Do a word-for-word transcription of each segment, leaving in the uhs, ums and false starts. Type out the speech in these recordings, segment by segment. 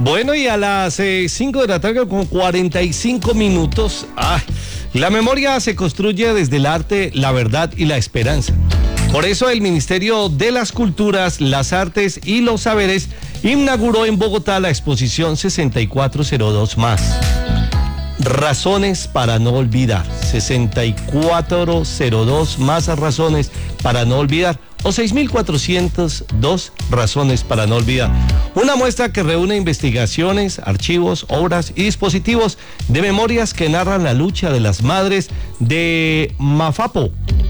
Bueno, y a las eh, cinco de la tarde con cuarenta y cinco minutos, ay, la memoria se construye desde el arte, la verdad y la esperanza. Por eso el Ministerio de las Culturas, las Artes y los Saberes inauguró en Bogotá la exposición sesenta y cuatro cero dos más. Razones para no olvidar. sesenta y cuatro cero dos más razones para no olvidar. O seis mil cuatrocientas dos razones para no olvidar. Una muestra que reúne investigaciones, archivos, obras y dispositivos de memorias que narran la lucha de las madres de Mafapo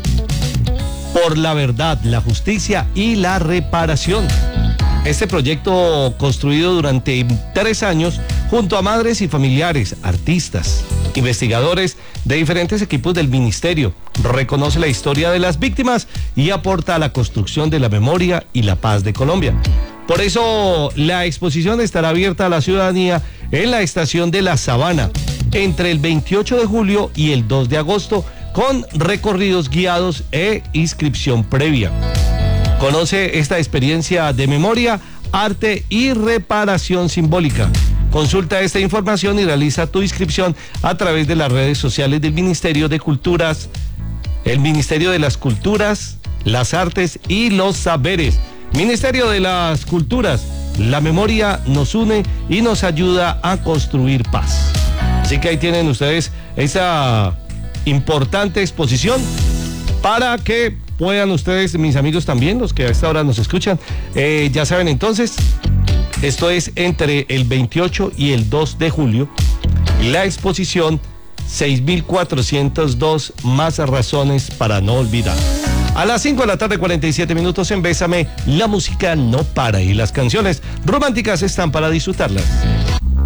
por la verdad, la justicia y la reparación. Este proyecto, construido durante tres años junto a madres y familiares, artistas, investigadores de diferentes equipos del ministerio, reconoce la historia de las víctimas y aporta a la construcción de la memoria y la paz de Colombia. Por eso, la exposición estará abierta a la ciudadanía en la estación de La Sabana entre el veintiocho de julio y el dos de agosto, con recorridos guiados e inscripción previa. Conoce esta experiencia de memoria, arte y reparación simbólica. Consulta esta información y realiza tu inscripción a través de las redes sociales del Ministerio de Culturas, el Ministerio de las Culturas, las Artes y los Saberes. Ministerio de las Culturas, la memoria nos une y nos ayuda a construir paz. Así que ahí tienen ustedes esa importante exposición para que puedan ustedes, mis amigos también, los que a esta hora nos escuchan, eh, ya saben entonces, esto es entre el veintiocho y el dos de julio, la exposición seis mil cuatrocientas dos más razones para no olvidar. A las cinco de la tarde, cuarenta y siete minutos en Bésame, la música no para y las canciones románticas están para disfrutarlas.